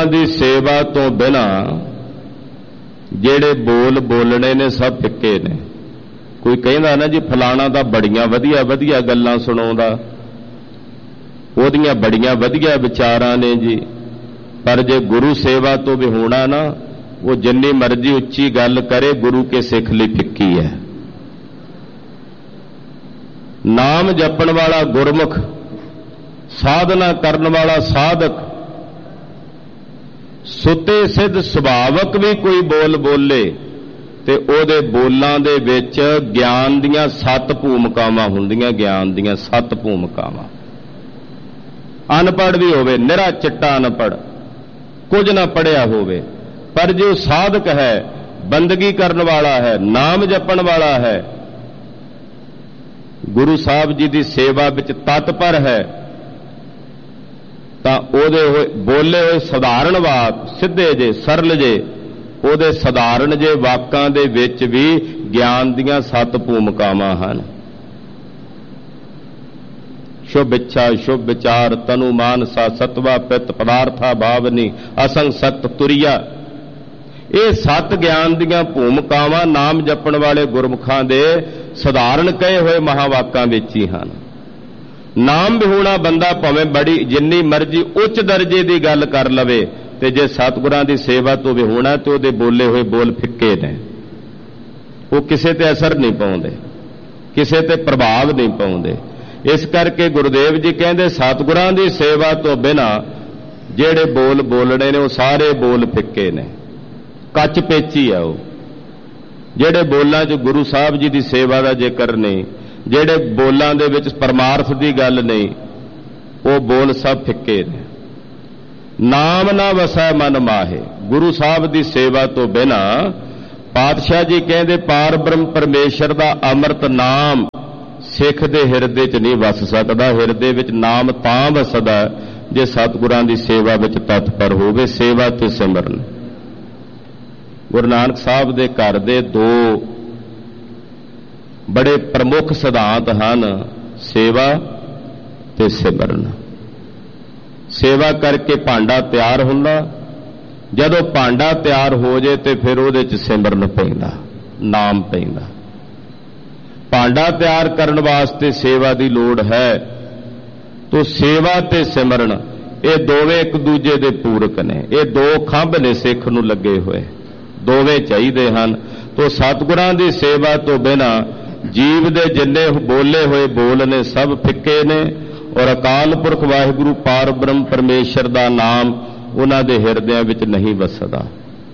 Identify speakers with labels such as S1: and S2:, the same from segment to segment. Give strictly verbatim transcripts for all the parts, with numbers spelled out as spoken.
S1: ਦੀ ਸੇਵਾ ਤੋਂ ਬਿਨਾਂ ਜਿਹੜੇ ਬੋਲ ਬੋਲਣੇ ਨੇ ਸਭ ਫਿੱਕੇ ਨੇ। ਕੋਈ ਕਹਿੰਦਾ ਨਾ ਜੀ ਫਲਾਣਾ ਤਾਂ ਬੜੀਆਂ ਵਧੀਆ ਵਧੀਆ ਗੱਲਾਂ ਸੁਣਾਉਂਦਾ, ਉਹਦੀਆਂ ਬੜੀਆਂ ਵਧੀਆ ਵਿਚਾਰਾਂ ਨੇ ਜੀ, ਪਰ ਜੇ ਗੁਰੂ ਸੇਵਾ ਤੋਂ ਵੀ ਹੋਣਾ ਨਾ, ਉਹ ਜਿੰਨੀ ਮਰਜ਼ੀ ਉੱਚੀ ਗੱਲ ਕਰੇ ਗੁਰੂ ਕੇ ਸਿੱਖ ਲਈ ਫਿੱਕੀ ਹੈ। ਨਾਮ ਜਪਣ ਵਾਲਾ ਗੁਰਮੁਖ, ਸਾਧਨਾ ਕਰਨ ਵਾਲਾ ਸਾਧਕ, ਸੁੱਤੇ ਸਿੱਧ ਸੁਭਾਵਕ ਵੀ ਕੋਈ ਬੋਲ ਬੋਲੇ ਤੇ ਉਹਦੇ ਬੋਲਾਂ ਦੇ ਵਿੱਚ ਗਿਆਨ ਦੀਆਂ ਸੱਤ ਭੂਮਿਕਾਵਾਂ ਹੁੰਦੀਆਂ, ਗਿਆਨ ਦੀਆਂ ਸੱਤ ਭੂਮਿਕਾਵਾਂ। ਅਨਪੜ੍ਹ ਵੀ ਹੋਵੇ, ਨਿਰਾ ਚਿੱਟਾ ਅਨਪੜ੍ਹ, ਕੁਝ ਨਾ ਪੜ੍ਹਿਆ ਹੋਵੇ, ਪਰ ਜੇ ਉਹ ਸਾਧਕ ਹੈ, ਬੰਦਗੀ ਕਰਨ ਵਾਲਾ ਹੈ, ਨਾਮ ਜਪਣ ਵਾਲਾ ਹੈ, ਗੁਰੂ ਸਾਹਿਬ ਜੀ ਦੀ ਸੇਵਾ ਵਿੱਚ ਤਤਪਰ ਹੈ, ਤਾਂ ਉਹਦੇ ਹੋਏ ਬੋਲੇ ਹੋਏ ਸਧਾਰਨ ਵਾਕ, ਸਿੱਧੇ ਜੇ ਸਰਲ ਜੇ, ਉਹਦੇ ਸਧਾਰਨ ਜੇ ਵਾਕਾਂ ਦੇ ਵਿੱਚ ਵੀ ਗਿਆਨ ਦੀਆਂ ਸੱਤ ਭੂਮਿਕਾਵਾਂ ਹਨ। ਸ਼ੁਭ ਇੱਛਾ, ਸ਼ੁਭ ਵਿਚਾਰ, ਤਨੂ ਮਾਨਸਾ, ਸਤਵਾ ਪਿੱਤ, ਪਦਾਰਥਾ ਭਾਵਨੀ, ਅਸੰਗ ਸਤ ਤੁਰੀਆ। ਇਹ ਸੱਤ ਗਿਆਨ ਦੀਆਂ ਭੂਮਿਕਾਵਾਂ ਨਾਮ ਜਪਣ ਵਾਲੇ ਗੁਰਮੁਖਾਂ ਦੇ ਸਧਾਰਨ ਕਹੇ ਹੋਏ ਮਹਾਵਾਕਾਂ ਵਿੱਚ ਹੀ ਹਨ। ਨਾਮ ਵਿਹੂਣਾ ਬੰਦਾ ਭਾਵੇਂ ਬੜੀ ਜਿੰਨੀ ਮਰਜ਼ੀ ਉੱਚ ਦਰਜੇ ਦੀ ਗੱਲ ਕਰ ਲਵੇ, ਤੇ ਜੇ ਸਤਿਗੁਰਾਂ ਦੀ ਸੇਵਾ ਤੋਂ ਵਿਹੂਣਾ ਤੇ ਉਹਦੇ ਬੋਲੇ ਹੋਏ ਬੋਲ ਫਿੱਕੇ ਨੇ, ਉਹ ਕਿਸੇ ਤੇ ਅਸਰ ਨਹੀਂ ਪਾਉਂਦੇ, ਕਿਸੇ ਤੇ ਪ੍ਰਭਾਵ ਨਹੀਂ ਪਾਉਂਦੇ। ਇਸ ਕਰਕੇ ਗੁਰਦੇਵ ਜੀ ਕਹਿੰਦੇ ਸਤਿਗੁਰਾਂ ਦੀ ਸੇਵਾ ਤੋਂ ਬਿਨਾਂ ਜਿਹੜੇ ਬੋਲ ਬੋਲਣੇ ਨੇ ਉਹ ਸਾਰੇ ਬੋਲ ਫਿੱਕੇ ਨੇ, ਕੱਚ ਪੇਚੀ ਆ। ਉਹ ਜਿਹੜੇ ਬੋਲਾਂ 'ਚ ਗੁਰੂ ਸਾਹਿਬ ਜੀ ਦੀ ਸੇਵਾ ਦਾ ਜ਼ਿਕਰ ਨਹੀਂ, ਜਿਹੜੇ ਬੋਲਾਂ ਦੇ ਵਿੱਚ ਪਰਮਾਰਥ ਦੀ ਗੱਲ ਨਹੀਂ, ਉਹ ਬੋਲ ਸਭ ਫਿੱਕੇ ਨੇ। ਨਾਮ ਨਾ ਵਸੈ ਮਨ ਮਾਹੇ, ਗੁਰੂ ਸਾਹਿਬ ਦੀ ਸੇਵਾ ਤੋਂ ਬਿਨਾਂ ਪਾਤਸ਼ਾਹ ਜੀ ਕਹਿੰਦੇ ਪਾਰ ਬ੍ਰਹਮ ਪਰਮੇਸ਼ਰ ਦਾ ਅੰਮ੍ਰਿਤ ਨਾਮ ਸਿੱਖ ਦੇ ਹਿਰਦੇ 'ਚ ਨਹੀਂ ਵਸ ਸਕਦਾ। ਹਿਰਦੇ ਵਿੱਚ ਨਾਮ ਤਾਂ ਵਸਦਾ ਜੇ ਸਤਿਗੁਰਾਂ ਦੀ ਸੇਵਾ ਵਿੱਚ ਤਤਪਰ ਹੋਵੇ। ਸੇਵਾ ਤੇ ਸਿਮਰਨ ਗੁਰੂ ਨਾਨਕ ਸਾਹਿਬ ਦੇ ਘਰ ਦੇ ਦੋ ਬੜੇ ਪ੍ਰਮੁੱਖ ਸਿਧਾਂਤ ਹਨ, ਸੇਵਾ ਤੇ ਸਿਮਰਨ। ਸੇਵਾ ਕਰਕੇ ਭਾਂਡਾ ਤਿਆਰ ਹੁੰਦਾ, ਜਦੋਂ ਭਾਂਡਾ ਤਿਆਰ ਹੋ ਜੇ ਤੇ ਫਿਰ ਉਹਦੇ 'ਚ ਸਿਮਰਨ ਪੈਂਦਾ, ਨਾਮ ਪੈਂਦਾ। ਭਾਂਡਾ ਤਿਆਰ ਕਰਨ ਵਾਸਤੇ ਸੇਵਾ ਦੀ ਲੋੜ ਹੈ, ਤੋ ਸੇਵਾ ਤੇ ਸਿਮਰਨ ਇਹ ਦੋਵੇਂ ਇੱਕ ਦੂਜੇ ਦੇ ਪੂਰਕ ਨੇ। ਇਹ ਦੋ ਖੰਭ ਨੇ ਸਿੱਖ ਨੂੰ ਲੱਗੇ ਹੋਏ, ਦੋਵੇਂ ਚਾਹੀਦੇ ਹਨ। ਤੋ ਸਤਿਗੁਰਾਂ ਦੀ ਸੇਵਾ ਤੋਂ ਬਿਨਾਂ ਜੀਵ ਦੇ ਜਿੰਨੇ ਬੋਲੇ ਹੋਏ ਬੋਲ ਨੇ ਸਭ ਫਿੱਕੇ ਨੇ, ਔਰ ਅਕਾਲ ਪੁਰਖ ਵਾਹਿਗੁਰੂ ਪਾਰ ਬ੍ਰਹਮ ਪਰਮੇਸ਼ਰ ਦਾ ਨਾਮ ਉਹਨਾਂ ਦੇ ਹਿਰਦਿਆਂ ਵਿੱਚ ਨਹੀਂ ਵਸਦਾ।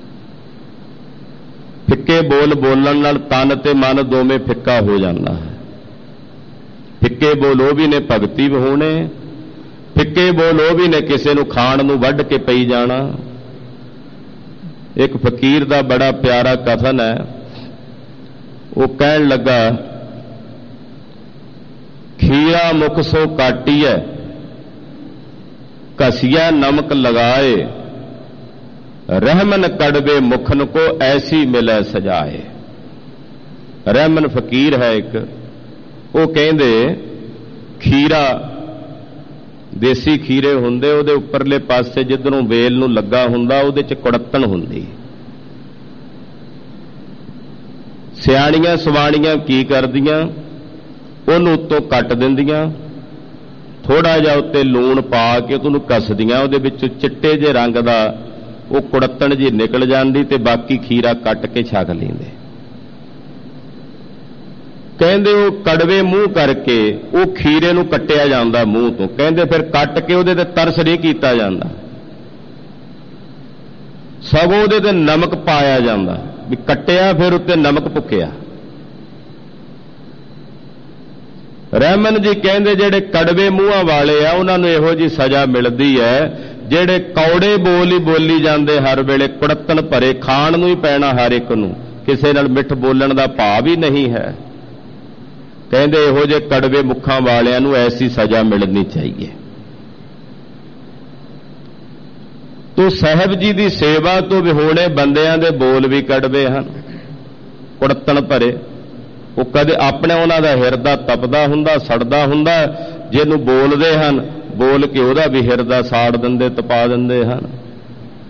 S1: ਫਿੱਕੇ ਬੋਲ ਬੋਲਣ ਨਾਲ ਤਨ ਤੇ ਮਨ ਦੋਵੇਂ ਫਿੱਕਾ ਹੋ ਜਾਂਦਾ ਹੈ। ਫਿੱਕੇ ਬੋਲ ਉਹ ਵੀ ਨੇ ਭਗਤੀ ਵਿਹੂਣੇ, ਫਿੱਕੇ ਬੋਲ ਉਹ ਵੀ ਨੇ ਕਿਸੇ ਨੂੰ ਖਾਣ ਨੂੰ ਵੱਢ ਕੇ ਪਈ ਜਾਣਾ। ਇੱਕ ਫਕੀਰ ਦਾ ਬੜਾ ਪਿਆਰਾ ਕਥਨ ਹੈ, ਉਹ ਕਹਿਣ ਲੱਗਾ, ਖੀਰਾ ਮੁਖ ਸੋ ਕਾਟੀਐ, ਘਸੀਆ ਨਮਕ ਲਗਾਏ, ਰਹਿਮਨ ਕੜਵੇ ਮੁਖਨ ਕੋ ਐਸੀ ਮਿਲੈ ਸਜਾਏ। ਰਹਿਮਨ ਫਕੀਰ ਹੈ ਇੱਕ, ਉਹ ਕਹਿੰਦੇ ਖੀਰਾ, ਦੇਸੀ ਖੀਰੇ ਹੁੰਦੇ, ਉਹਦੇ ਉੱਪਰਲੇ ਪਾਸੇ ਜਿੱਧਰੋਂ ਵੇਲ ਨੂੰ ਲੱਗਾ ਹੁੰਦਾ ਉਹਦੇ 'ਚ ਕੁੜੱਤਣ ਹੁੰਦੀ। ਸਿਆਣੀਆਂ ਸਵਾਣੀਆਂ ਕੀ ਕਰਦੀਆਂ, ਉਹਨੂੰ ਉੱਤੋਂ ਕੱਟ ਦਿੰਦੀਆਂ, ਥੋੜਾ ਜਿਹਾ ਉੱਤੇ ਲੂਣ ਪਾ ਕੇ ਉਹਨੂੰ ਕੱਸਦੀਆਂ, ਉਹਦੇ ਵਿੱਚੋਂ ਚਿੱਟੇ ਜਿਹੇ ਰੰਗ ਦਾ ਉਹ ਕੁੜੱਤਣ ਜੀ ਨਿਕਲ ਜਾਂਦੀ ਤੇ ਬਾਕੀ ਖੀਰਾ ਕੱਟ ਕੇ ਛਕ ਲੈਂਦੇ। ਕਹਿੰਦੇ ਉਹ ਕੜਵੇ ਮੂੰਹ ਕਰਕੇ ਉਹ ਖੀਰੇ ਨੂੰ ਕੱਟਿਆ ਜਾਂਦਾ ਮੂੰਹ ਤੋਂ। ਕਹਿੰਦੇ ਫਿਰ ਕੱਟ ਕੇ ਉਹਦੇ ਤੇ ਤਰਸ ਨਹੀਂ ਕੀਤਾ ਜਾਂਦਾ, ਸਗੋਂ ਉਹਦੇ ਤੇ ਨਮਕ ਪਾਇਆ ਜਾਂਦਾ, ਵੀ ਕੱਟਿਆ ਫਿਰ ਉੱਤੇ ਨਮਕ ਭੁੱਕਿਆ। ਰਹਿਮਨ ਜੀ ਕਹਿੰਦੇ ਜਿਹੜੇ ਕੜਵੇ ਮੂੰਹਾਂ ਵਾਲੇ ਆ ਉਹਨਾਂ ਨੂੰ ਇਹੋ ਜੀ ਸਜ਼ਾ ਮਿਲਦੀ ਹੈ, ਜਿਹੜੇ ਕੌੜੇ ਬੋਲ ਹੀ ਬੋਲੀ ਜਾਂਦੇ ਹਰ ਵੇਲੇ, ਕੁੜੱਤਣ ਭਰੇ, ਖਾਣ ਨੂੰ ਹੀ ਪੈਣਾ ਹਰ ਇੱਕ ਨੂੰ, ਕਿਸੇ ਨਾਲ ਮਿੱਠ ਬੋਲਣ ਦਾ ਭਾਵ ਹੀ ਨਹੀਂ ਹੈ। ਕਹਿੰਦੇ ਇਹੋ ਜਿਹੇ ਕੜਵੇ ਮੁੱਖਾਂ ਵਾਲਿਆਂ ਨੂੰ ਐਸੀ ਸਜ਼ਾ ਮਿਲਣੀ ਚਾਹੀਏ। ਤੋ ਸਾਹਿਬ ਜੀ ਦੀ ਸੇਵਾ ਤੋਂ ਵਿਹੂਣੇ ਬੰਦਿਆਂ ਦੇ ਬੋਲ ਵੀ ਕੜਵੇ ਹਨ, ਕੁੜੱਤਣ ਭਰੇ। ਉਹ ਕਦੇ ਆਪਣੇ ਉਹਨਾਂ ਦਾ ਹਿਰਦਾ ਤਪਦਾ ਹੁੰਦਾ, ਸੜਦਾ ਹੁੰਦਾ, ਜਿਹਨੂੰ ਬੋਲਦੇ ਹਨ ਬੋਲ ਕੇ ਉਹਦਾ ਵੀ ਹਿਰਦਾ ਸਾੜ ਦਿੰਦੇ, ਤਪਾ ਦਿੰਦੇ ਹਨ।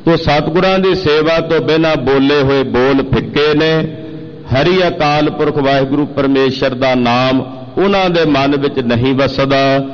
S1: ਤੋ ਸਤਿਗੁਰਾਂ ਦੀ ਸੇਵਾ ਤੋਂ ਬਿਨਾਂ ਬੋਲੇ ਹੋਏ ਬੋਲ ਫਿੱਕੇ ਨੇ। ਹਰੀ ਅਕਾਲ ਪੁਰਖ ਵਾਹਿਗੁਰੂ ਪਰਮੇਸ਼ਰ ਦਾ ਨਾਮ ਉਹਨਾਂ ਦੇ ਮਨ ਵਿੱਚ ਨਹੀਂ ਵਸਦਾ।